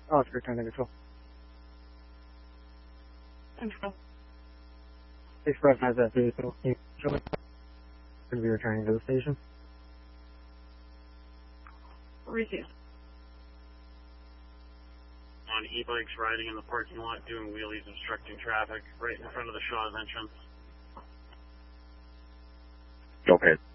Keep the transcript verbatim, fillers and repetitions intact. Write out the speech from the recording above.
Oscar, ten control. Control. Express has that vehicle. Going to be returning to the station. Receive. On e-bikes riding in the parking lot, doing wheelies, obstructing traffic, right in front of the Shaw's entrance. Okay.